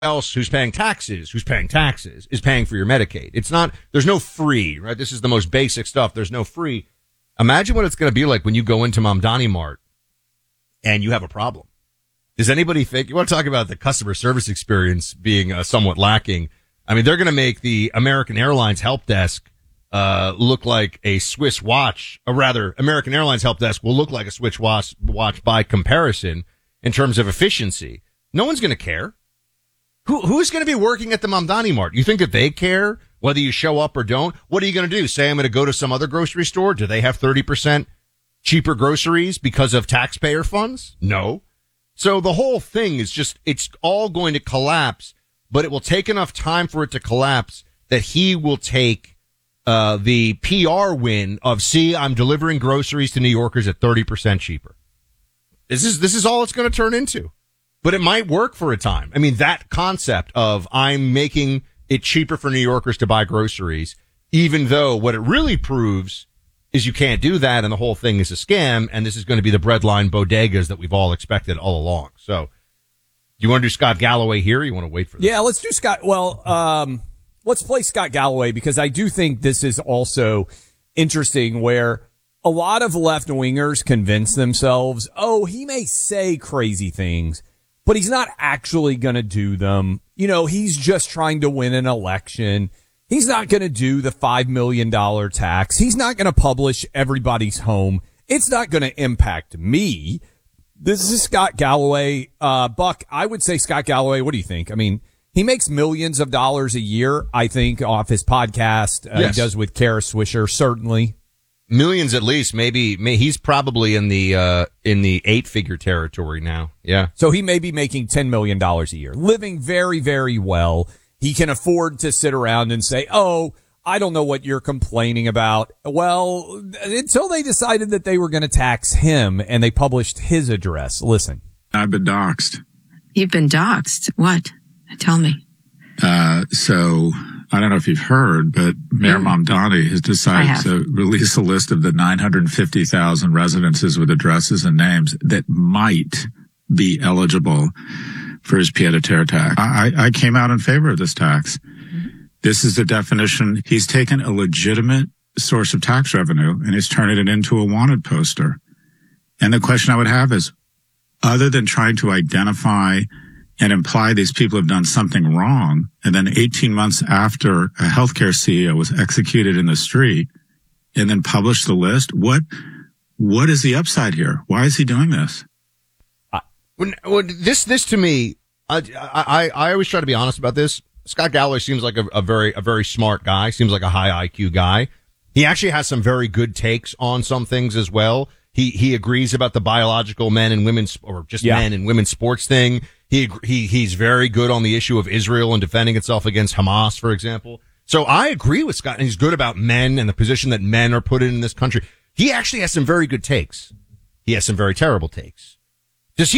else who's paying taxes, is paying for your Medicaid. It's not, there's no free, right? This is the most basic stuff. There's no free. Imagine what it's going to be like when you go into Mamdani Mart and you have a problem. Does anybody think, you want to talk about the customer service experience being somewhat lacking? I mean, they're going to make the American Airlines help desk look like a Swiss watch, or rather, American Airlines help desk will look like a Swiss watch by comparison in terms of efficiency. No one's going to care. Who's going to be working at the Mamdani Mart? You think that they care whether you show up or don't? What are you going to do? Say I'm going to go to some other grocery store? Do they have 30% cheaper groceries because of taxpayer funds? No. So the whole thing is just, it's all going to collapse, but it will take enough time for it to collapse that he will take the PR win of, see, I'm delivering groceries to New Yorkers at 30% cheaper. This is all it's going to turn into. But it might work for a time. I mean, that concept of I'm making it cheaper for New Yorkers to buy groceries, even though what it really proves is you can't do that and the whole thing is a scam, and this is going to be the breadline bodegas that we've all expected all along. So, you want to do Scott Galloway here, or you want to wait for this? Yeah, let's do Scott. Well, let's play Scott Galloway, because I do think this is also interesting, where a lot of left-wingers convince themselves, oh, he may say crazy things, but he's not actually going to do them. You know, he's just trying to win an election. He's not going to do the $5 million tax. He's not going to publish everybody's home. It's not going to impact me. This is Scott Galloway. Buck, I would say Scott Galloway, what do you think? I mean, he makes millions of dollars a year, I think, off his podcast. Yes. He does with Kara Swisher, certainly. Millions at least, maybe he's probably in the 8-figure territory now. Yeah. So he may be making $10 million a year, living very, very well. He can afford to sit around and say, oh, I don't know what you're complaining about. Well, until they decided that they were going to tax him and they published his address. Listen. I've been doxxed. You've been doxxed? What? Tell me. So I don't know if you've heard, but Mayor Mamdani has decided to release a list of the 950,000 residences with addresses and names that might be eligible for his pied-à-terre tax. I came out in favor of this tax. This is the definition. He's taken a legitimate source of tax revenue and he's turning it into a wanted poster. And the question I would have is, other than trying to identify and imply these people have done something wrong, and then 18 months after a healthcare CEO was executed in the street and then published the list, what is the upside here? Why is he doing this? This to me, I always try to be honest about this. Scott Galloway seems like a very smart guy, seems like a high IQ guy. He actually has some very good takes on some things as well. He agrees about the biological men and women, or just men and women's sports thing. He's very good on the issue of Israel and defending itself against Hamas, for example. So I agree with Scott, and he's good about men and the position that men are put in this country. He actually has some very good takes. He has some very terrible takes. Is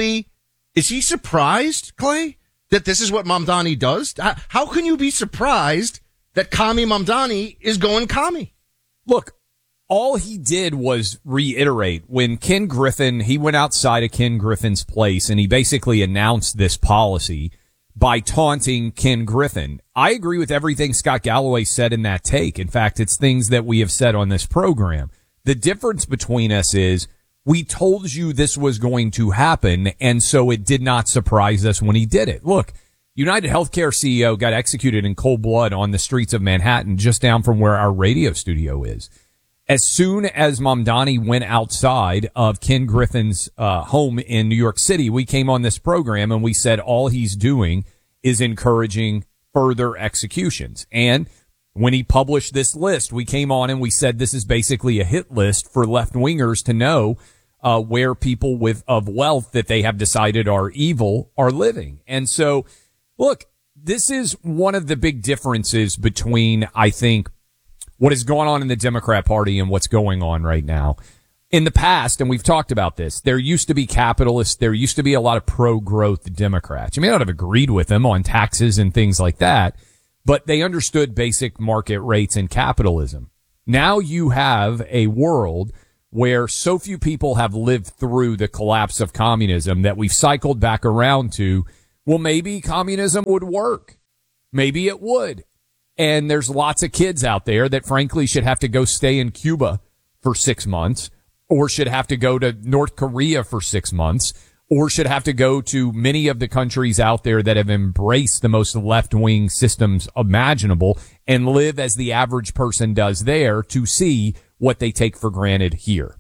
he surprised, Clay, that this is what Mamdani does? How can you be surprised that Kami Mamdani is going commie? Look, all he did was reiterate when Ken Griffin, he went outside of Ken Griffin's place and he basically announced this policy by taunting Ken Griffin. I agree with everything Scott Galloway said in that take. In fact, it's things that we have said on this program. The difference between us is we told you this was going to happen, and so it did not surprise us when he did it. Look, United Healthcare CEO got executed in cold blood on the streets of Manhattan, just down from where our radio studio is. As soon as Mamdani went outside of Ken Griffin's home in New York City, we came on this program and we said all he's doing is encouraging further executions. And when he published this list, we came on and we said this is basically a hit list for left-wingers to know where people of wealth that they have decided are evil are living. And so, look, this is one of the big differences between, I think, what is going on in the Democrat Party and what's going on right now. In the past, and we've talked about this, there used to be capitalists, there used to be a lot of pro-growth Democrats. You may not have agreed with them on taxes and things like that, but they understood basic market rates and capitalism. Now you have a world where so few people have lived through the collapse of communism that we've cycled back around to Well, maybe communism would work. Maybe it would. And there's lots of kids out there that frankly should have to go stay in Cuba for 6 months, or should have to go to North Korea for 6 months, or should have to go to many of the countries out there that have embraced the most left-wing systems imaginable and live as the average person does there to see what they take for granted here.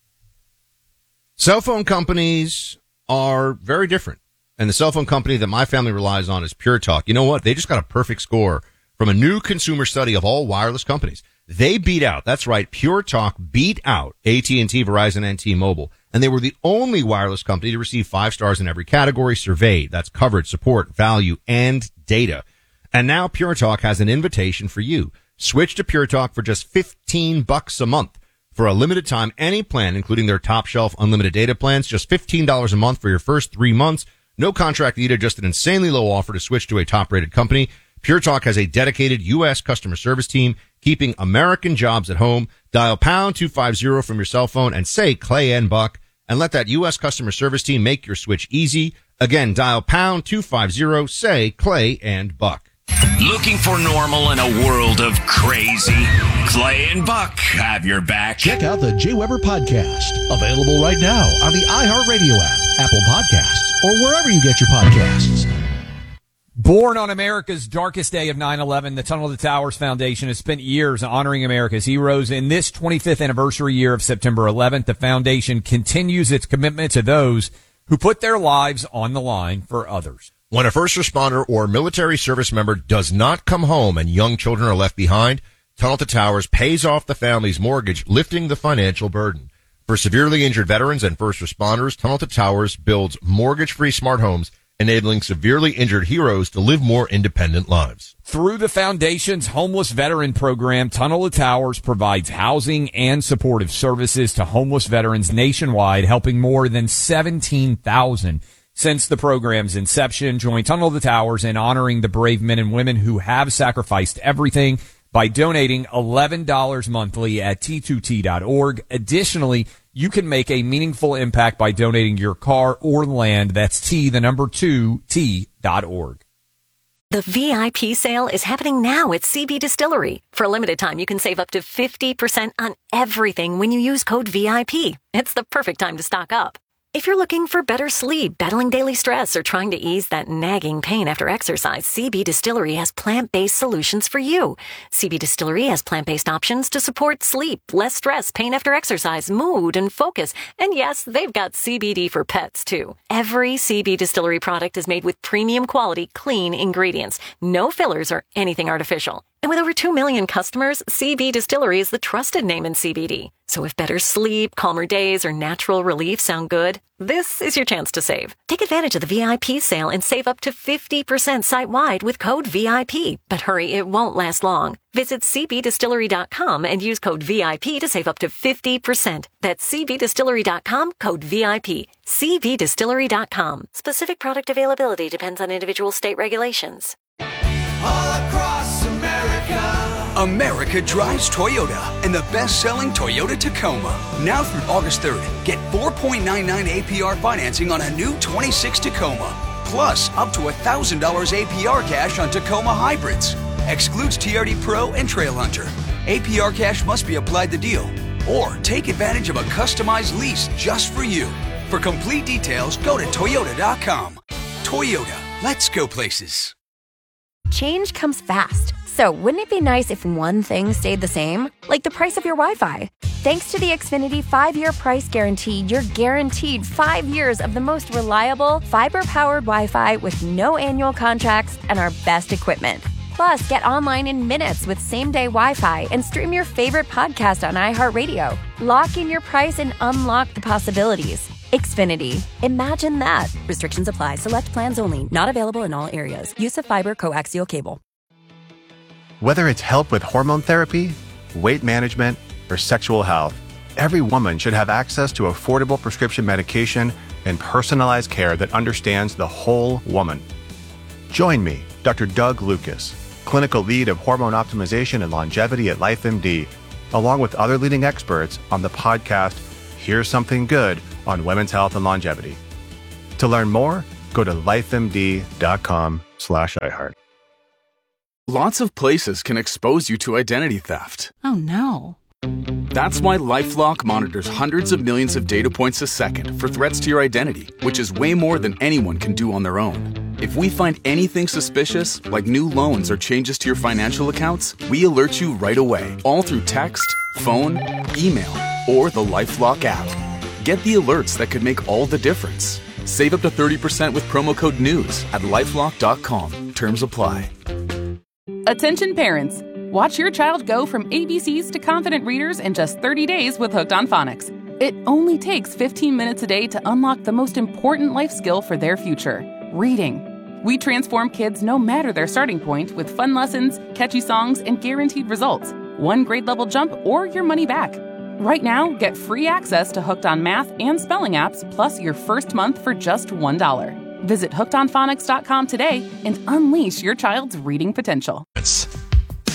Cell phone companies are very different. And the cell phone company that my family relies on is Pure Talk. You know what? They just got a perfect score from a new consumer study of all wireless companies. They beat out, that's right, Pure Talk beat out AT&T, Verizon, and T-Mobile. And they were the only wireless company to receive 5 stars in every category surveyed. That's coverage, support, value, and data. And now Pure Talk has an invitation for you. Switch to Pure Talk for just $15 a month. For a limited time, any plan, including their top shelf unlimited data plans, just $15 a month for your first 3 months. No contract needed, just an insanely low offer to switch to a top-rated company. Pure Talk has a dedicated U.S. customer service team keeping American jobs at home. Dial pound 250 from your cell phone and say Clay and Buck, and let that U.S. customer service team make your switch easy. Again, dial pound 250, say Clay and Buck. Looking for normal in a world of crazy? Clay and Buck have your back. Check out the Jay Weber Podcast, available right now on the iHeartRadio app, Apple Podcasts, or wherever you get your podcasts. Born on America's darkest day of 9/11, the Tunnel to Towers Foundation has spent years honoring America's heroes. In this 25th anniversary year of September 11th, the foundation continues its commitment to those who put their lives on the line for others. When a first responder or military service member does not come home and young children are left behind, Tunnel to Towers pays off the family's mortgage, lifting the financial burden. For severely injured veterans and first responders, Tunnel to Towers builds mortgage-free smart homes, enabling severely injured heroes to live more independent lives. Through the foundation's homeless veteran program, Tunnel to Towers provides housing and supportive services to homeless veterans nationwide, helping more than 17,000 since the program's inception. Join Tunnel to Towers in honoring the brave men and women who have sacrificed everything by donating $11 monthly at T2T.org. Additionally, you can make a meaningful impact by donating your car or land. That's T2T.org. The VIP sale is happening now at CB Distillery. For a limited time, you can save up to 50% on everything when you use code VIP. It's the perfect time to stock up. If you're looking for better sleep, battling daily stress, or trying to ease that nagging pain after exercise, CB Distillery has plant-based solutions for you. CB Distillery has plant-based options to support sleep, less stress, pain after exercise, mood, and focus. And yes, they've got CBD for pets, too. Every CB Distillery product is made with premium quality, clean ingredients. No fillers or anything artificial. And with over 2 million customers, CB Distillery is the trusted name in CBD. So if better sleep, calmer days, or natural relief sound good, this is your chance to save. Take advantage of the VIP sale and save up to 50% site-wide with code VIP. But hurry, it won't last long. Visit cbdistillery.com and use code VIP to save up to 50%. That's cbdistillery.com, code VIP. cbdistillery.com. Specific product availability depends on individual state regulations. All across America drives Toyota and the best-selling Toyota Tacoma. Now through August 3rd, get 4.99 APR financing on a new 26 Tacoma. Plus, up to $1,000 APR cash on Tacoma hybrids. Excludes TRD Pro and Trail Hunter. APR cash must be applied to deal. Or take advantage of a customized lease just for you. For complete details, go to Toyota.com. Toyota, let's go places. Change comes fast. So wouldn't it be nice if one thing stayed the same? Like the price of your Wi-Fi. Thanks to the Xfinity 5-year price guarantee, you're guaranteed 5 years of the most reliable, fiber-powered Wi-Fi with no annual contracts and our best equipment. Plus, get online in minutes with same-day Wi-Fi and stream your favorite podcast on iHeartRadio. Lock in your price and unlock the possibilities. Xfinity. Imagine that. Restrictions apply. Select plans only. Not available in all areas. Use of fiber coaxial cable. Whether it's help with hormone therapy, weight management, or sexual health, every woman should have access to affordable prescription medication and personalized care that understands the whole woman. Join me, Dr. Doug Lucas, clinical lead of hormone optimization and longevity at LifeMD, along with other leading experts on the podcast Here's Something Good on Women's Health and Longevity. To learn more, Go to lifemd.com/iHeart. Lots of places can expose you to identity theft. Oh no. That's why LifeLock monitors hundreds of millions of data points a second for threats to your identity, which is way more than anyone can do on their own. If we find anything suspicious, like new loans or changes to your financial accounts, we alert you right away, all through text, phone, email, or the LifeLock app. Get the alerts that could make all the difference. Save up to 30% with promo code NEWS at LifeLock.com. Terms apply. Attention parents. Watch your child go from ABCs to confident readers in just 30 days with Hooked on Phonics. It only takes 15 minutes a day to unlock the most important life skill for their future, reading. We transform kids no matter their starting point with fun lessons, catchy songs, and guaranteed results. One grade level jump or your money back. Right now, get free access to Hooked on Math and Spelling apps plus your first month for just $1. Visit hookedonphonics.com today and unleash your child's reading potential.